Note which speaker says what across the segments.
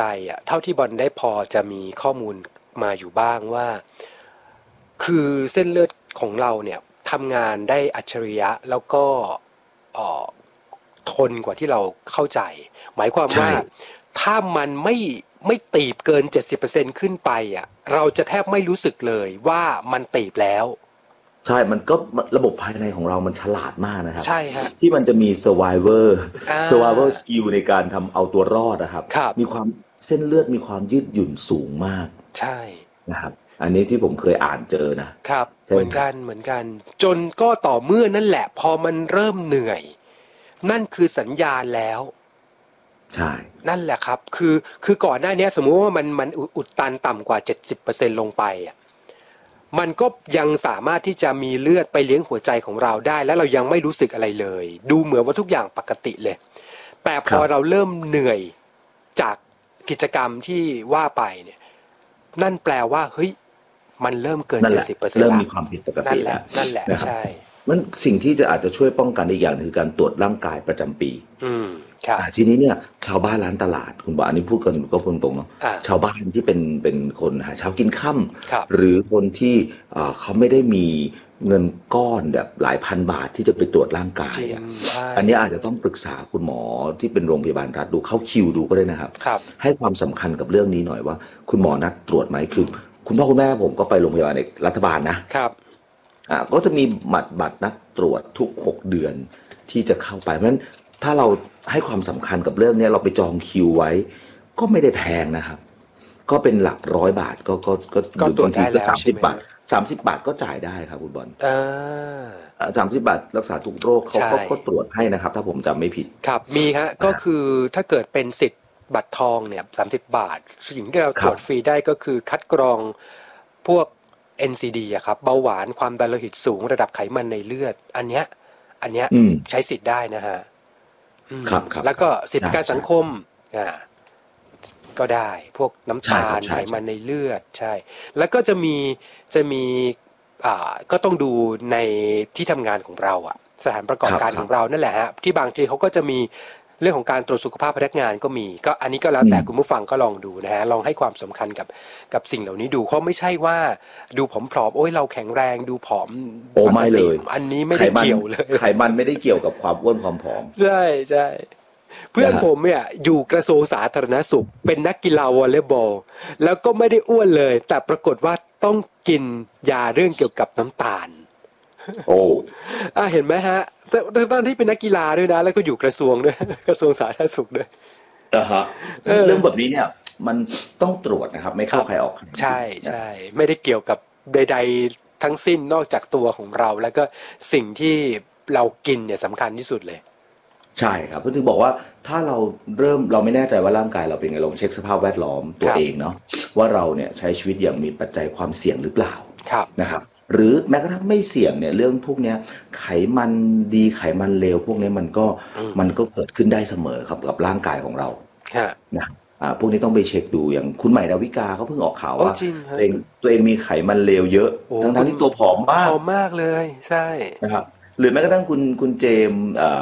Speaker 1: อ่ะเท่าที่บอลได้พอจะมีข้อมูลมาอยู่บ้างว่าคือเส้นเลือดของเราเนี่ยทำงานได้อัจฉริยะแล้วก็เอ่อทนกว่าที่เราเข้าใจหมายความว่า
Speaker 2: ใช่
Speaker 1: ถ้ามันไม่ตีบเกิน70%ขึ้นไปอ่ะเราจะแทบไม่รู้สึกเลยว่ามันตีบแล้ว
Speaker 2: ใช่มันก็ระบบภายในของเรามันฉลาดมากนะครับ
Speaker 1: ใช่ฮะ
Speaker 2: ที่มันจะมี
Speaker 1: อ่า
Speaker 2: survivor skill ในการทำเอาตัวรอดนะครับ
Speaker 1: ครับ
Speaker 2: มีความเส้นเลือดมีความยืดหยุ่นสูงมาก
Speaker 1: ใช่
Speaker 2: นะครับอันนี้ที่ผมเคยอ่านเจอนะครับใช่
Speaker 1: เหมื
Speaker 2: ไหมครับ
Speaker 1: อนกันเหมือนกันจนก็ต่อเมื่อนั่นแหละพอมันเริ่มเหนื่อยนั่นคือสัญญาณแล้ว
Speaker 2: ใช่
Speaker 1: นั่นแหละครับคือก่อนหน้านี้สมมุติว่ามันอุดตันต่ำกว่า70%ลงไปอ่ะมันก็ยังสามารถที่จะมีเลือดไปเลี้ยงหัวใจของเราได้และเรายังไม่รู้สึกอะไรเลยดูเหมือนว่าทุกอย่างปกติเลยแต่พอเราเริ่มเหนื่อยจากกิจกรรมที่ว่าไปเนี่ยนั่นแปลว่าเฮ้ยมันเริ่มเกิน
Speaker 2: นั่นแหละ
Speaker 1: 70%
Speaker 2: เริ่ม
Speaker 1: ละ
Speaker 2: มีความผิดปก
Speaker 1: นั่นแหละ
Speaker 2: ติแล้ว
Speaker 1: นั่นแหละ
Speaker 2: นะครับ
Speaker 1: ใช่
Speaker 2: มันสิ่งที่จะอาจจะช่วยป้องกันอีกอย่างคือการตรวจร่างกายประจำปี
Speaker 1: อืมครับ
Speaker 2: ทีนี้เนี่ยชาวบ้านร้านตลาดคุณบอกอันนี้พูดกันก็ตรงๆเนาะชาวบ้านที่เป็นคนหาเช้ากินค่
Speaker 1: ครับ
Speaker 2: ำหรือคนที่เขาไม่ได้มีเงินก้อนแบบหลายพันบาทที่จะไปตรวจร่างกา
Speaker 1: จริง
Speaker 2: ย
Speaker 1: ใช่
Speaker 2: อันนี้อาจจะต้องปรึกษาคุณหมอที่เป็นโรงพยาบาลรัฐดูเข้าคิวดูก็ได้นะครับ
Speaker 1: ครับ
Speaker 2: ให้ความสำคัญกับเรื่องนี้หน่อยว่าคุณหมอนัดตรวจไหมคือคุณพ่อคุณแม่ผมก็ไปโรงพยาบาลในรัฐบาลนะครับก็จะมีบัตรนัดตรวจทุก6 เดือนที่จะเข้าไปเพราะฉะนั้นถ้าเราให้ความสำคัญกับเรื่องนี้เราไปจองคิวไว้ก็ไม่ได้แพงนะครับก็เป็นหลัก100 บาทก็หรือบางทีก็30 บาท30 บาทก็จ่ายได้ครับคุณบอล30 บาทรักษาทุกโรคเขาก็ตรวจให้นะครับถ้าผมจำไม่ผิด
Speaker 1: ครับมีฮะก็คือถ้าเกิดเป็นสิทธิ์บัตรทองเนี่ย30 บาทสิ่งที่เราตรวจฟรีได้ก็คือคัดกรองพวก NCD อะครับเบาหวานความดันโลหิตสูงระดับไขมันในเลือดอันเนี้ยใช้สิทธิ์ได้นะฮะ
Speaker 2: ครับ
Speaker 1: แล้วก็สิทธิประกันสังคมก็ได้พวกน้ำตาลไขมันในเลือดใช่แล้วก็จะมีก็ต้องดูในที่ทำงานของเราอะสถานประกอบการของเรานั่นแหละฮะที่บางทีเขาก็จะมีเรื่องของการตรวจสุขภาพพนักงานก็มีก็อันนี้ก็แล้วแต่คุณผู้ฟังก็ลองดูนะฮะลองให้ความสำคัญกับสิ่งเหล่านี้ดูเพราะไม่ใช่ว่าดูผอมๆโอ้ยเราแข็งแรงดูผอม
Speaker 2: โอ้ไม่เลย
Speaker 1: อันนี้ไม่ได้เกี่ยวเลย
Speaker 2: ไขมันไม่ได้เกี่ยวกับความอ้วนความผอม
Speaker 1: ใช่ใช่เพื่อนผมเนี่ยอยู่กระทรวงสาธารณสุขเป็นนักกีฬาวอลเลย์บอลแล้วก็ไม่ได้อ้วนเลยแต่ปรากฏว่าต้องกินยาเรื่องเกี่ยวกับน้ำตาล
Speaker 2: โอ้
Speaker 1: เห็นไหมฮะตอนที่เป็นนักกีฬาด้วยนะแล้วก็อยู่กระทรวงด้วยกระทรวงสาธารณสุขด้วย
Speaker 2: ฮะเรื่องแบบนี้เนี่ยมันต้องตรวจนะครับไม่เข้าใครออก
Speaker 1: ใช่ใช่ไม่ได้เกี่ยวกับใดๆทั้งสิ้นนอกจากตัวของเราแล้วก็สิ่งที่เรากินเนี่ยสำคัญที่สุดเลย
Speaker 2: ใช่ครับก็ถึงบอกว่าถ้าเราไม่แน่ใจว่าร่างกายเราเป็นไงลองเช็คสภาพแวดล้อมตัวเองเนาะว่าเราเนี่ยใช้ชีวิตอย่างมีปัจจัยความเสี่ยงหรือเปล่านะครับหรือแม้กระทั่งไม่เสี่ยงเนี่ยเรื่องพวกนี้ไขมันดีไขมันเลวพวกนี้มันก็เกิดขึ้นได้เสมอครับกับร่างกายของเรานะพวกนี้ต้องไปเช็คดูอย่างคุณใหม่ดาวิกาเขาเพิ่งออกข่าวว่าตัวเองมีไขมันเลวเยอะทั้งที่ตัวผอม
Speaker 1: มากเลยใช่
Speaker 2: นะครับหรือแม้กระทั่งคุณเจม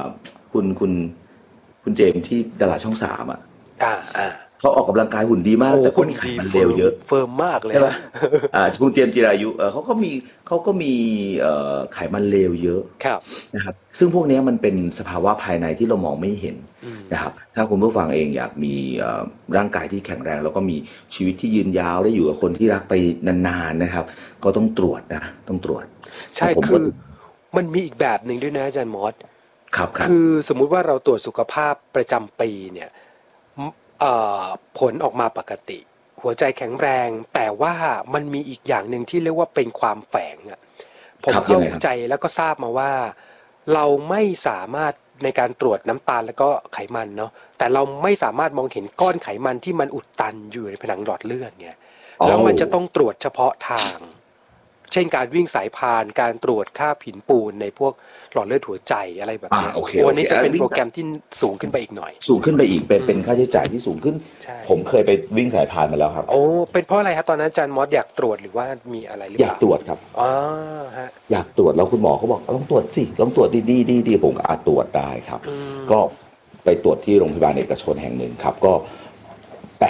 Speaker 2: คุณเจมที่ดาราช่อง3เขาออกกำลังกายหุ่นดีมากแต่ก็มีไขมันเลวเยอะ
Speaker 1: เฟิร์มมากเลย
Speaker 2: ใช่ไหมคุณเจมจิรายุเขาก็มีไขมันเลวเยอะนะครับซึ่งพวกนี้มันเป็นสภาวะภายในที่เรามองไม่เห็นนะครับถ้าคุณผู้ฟังเองอยากมีร่างกายที่แข็งแรงแล้วก็มีชีวิตที่ยืนยาวได้อยู่กับคนที่รักไปนานๆนะครับก็ต้องตรวจต้องตรวจ
Speaker 1: ใช่คือมันมีอีกแบบหนึ่งด้วยนะอาจารย์มอส
Speaker 2: ครับ
Speaker 1: คือสมมุติว่าเราตรวจสุขภาพประจำปีเนี่ยผลออกมาปกติหัวใจแข็งแรงแต่ว่ามันมีอีกอย่างหนึ่งที่เรียกว่าเป็นความแฝงผมเข้าใจแล้วก็ทราบมาว่าเราไม่สามารถในการตรวจน้ำตาลแล้วก็ไขมันเนาะแต่เราไม่สามารถมองเห็นก้อนไขมันที่มันอุดตันอยู่ในผนังหลอดเลือดเนี่ยแล้วมันจะต้องตรวจเฉพาะทางเช่นการวิ่งสายพานการตรวจค่าผินปูนในพวกหลอดเลือดหัวใจอะไรแบบนี้วันนี้จะเป็นโปรแกรมที่สูงขึ้นไปอีกหน่อย
Speaker 2: สูงขึ้นไปอีกเป็นค่าใช้จ่ายที่สูงขึ้นผมเคยไปวิ่งสายพานมาแล้วครับ
Speaker 1: โอ้เป็นเพราะอะไรครับตอนนั้นอาจารย์มอสอยากตรวจหรือว่ามีอะไรหรือเปล่า
Speaker 2: อยากตรวจครับ
Speaker 1: ฮะ
Speaker 2: อยากตรวจแล้วคุณหมอเขาบอกลองตรวจสิลองตรวจดีผมก็ตรวจได้ครับก็ไปตรวจที่โรงพยาบาลเอกชนแห่งหนึ่งครับก็